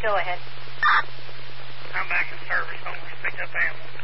Go ahead. I'm back in service. I'm going to pick up animals.